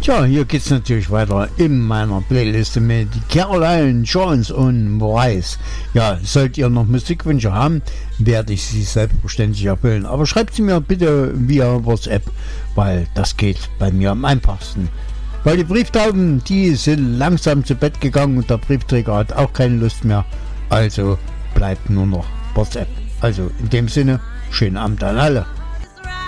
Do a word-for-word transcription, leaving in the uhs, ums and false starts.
Tja, hier geht's natürlich weiter in meiner Playliste mit Caroline Jones und Maurice. Ja, sollt ihr noch Musikwünsche haben, werde ich sie selbstverständlich erfüllen. Aber schreibt sie mir bitte via WhatsApp, weil das geht bei mir am einfachsten. Weil die Brieftauben, die sind langsam zu Bett gegangen und der Briefträger hat auch keine Lust mehr. Also bleibt nur noch WhatsApp. Also in dem Sinne, schönen Abend an alle.